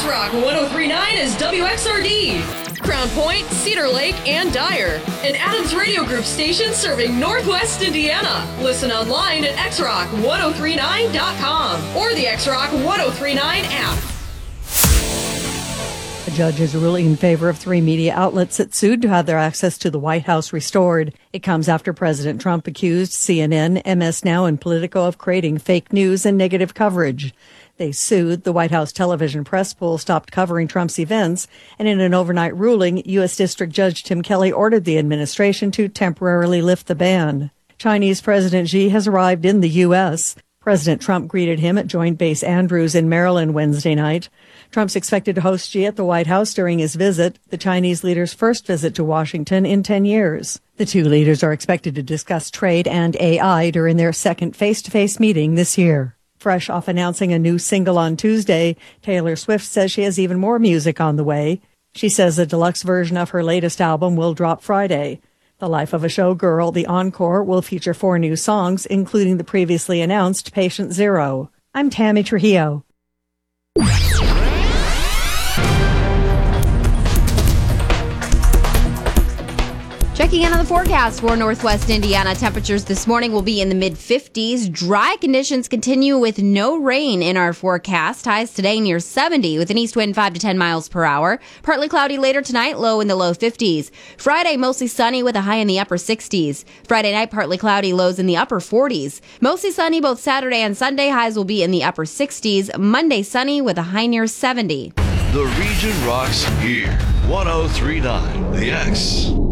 X-Rock 103.9 is WXRD. Crown Point, Cedar Lake, and Dyer. An Adams Radio Group station serving Northwest Indiana. Listen online at xrock1039.com or the X-Rock 1039 app. A judge is ruling in favor of 3 media outlets that sued to have their access to the White House restored. It comes after President Trump accused CNN, MS Now, and Politico of creating fake news and negative coverage. They sued. The White House television press pool stopped covering Trump's events, and in an overnight ruling, U.S. District Judge Tim Kelly ordered the administration to temporarily lift the ban. Chinese President Xi has arrived in the U.S. President Trump greeted him at Joint Base Andrews in Maryland Wednesday night. Trump's expected to host Xi at the White House during his visit, the Chinese leader's first visit to Washington in 10 years. The two leaders are expected to discuss trade and AI during their second face-to-face meeting this year. Fresh off announcing a new single on Tuesday, Taylor Swift says she has even more music on the way. She says a deluxe version of her latest album will drop Friday. The Life of a Showgirl, the encore, will feature 4 new songs, including the previously announced Patient Zero. I'm Tammy Trujillo. Checking in on the forecast for Northwest Indiana. Temperatures this morning will be in the mid-50s. Dry conditions continue with no rain in our forecast. Highs today near 70 with an east wind 5 to 10 miles per hour. Partly cloudy later tonight, low in the low 50s. Friday, mostly sunny with a high in the upper 60s. Friday night, partly cloudy, lows in the upper 40s. Mostly sunny both Saturday and Sunday. Highs will be in the upper 60s. Monday, sunny with a high near 70. The region rocks here. 103.9 The X.